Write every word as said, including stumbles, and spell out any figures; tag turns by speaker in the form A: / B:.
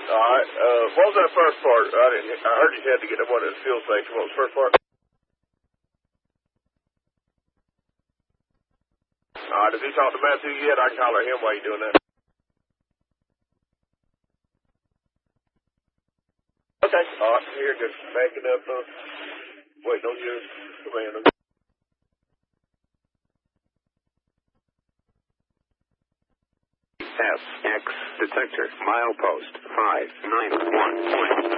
A: All right. Uh, what was that first part? I didn't. I heard you had to get to one at the fuel station. What was the first part? All right. Has he talked to Matthew yet? I can holler at him while you're doing that. Okay. All right. Here, just backing up. Uh, waiting on your command.
B: S X detector milepost five nine one point.